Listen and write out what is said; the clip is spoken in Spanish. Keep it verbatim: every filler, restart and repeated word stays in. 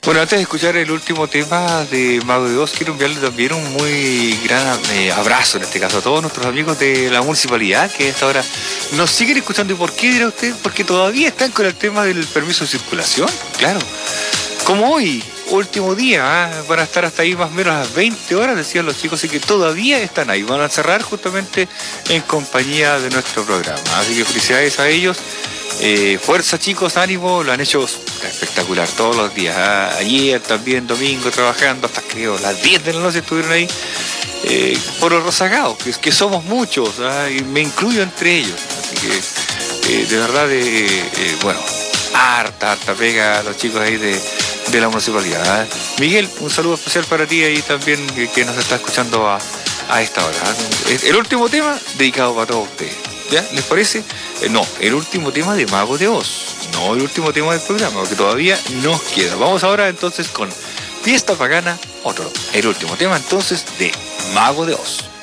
Bueno, antes de escuchar el último tema de Mago de Oz, quiero enviarle también un muy gran eh, abrazo, en este caso, a todos nuestros amigos de la municipalidad que a esta hora nos siguen escuchando. ¿Y por qué dirá usted? Porque todavía están con el tema del permiso de circulación, claro. Como hoy, último día, ¿eh? Van a estar hasta ahí más o menos a las veinte horas, decían los chicos, así que todavía están ahí. Van a cerrar justamente en compañía de nuestro programa. Así que felicidades a ellos. Eh, fuerza, chicos, ánimo, lo han hecho espectacular todos los días. ¿eh? Ayer también, domingo, trabajando hasta creo las diez de la noche estuvieron ahí. Eh, por los rezagados, que, que somos muchos, ¿eh? Y me incluyo entre ellos. Así que, eh, de verdad, eh, eh, bueno, harta, harta pega a los chicos ahí de, de la municipalidad. ¿eh? Miguel, un saludo especial para ti ahí también, que, que nos está escuchando a, a esta hora. ¿eh? El último tema dedicado para todos ustedes. ¿Ya? ¿Les parece? Eh, no, el último tema de Mago de Oz. No el último tema del programa, porque todavía nos queda. Vamos ahora entonces con Fiesta Pagana, otro. El último tema entonces de Mago de Oz.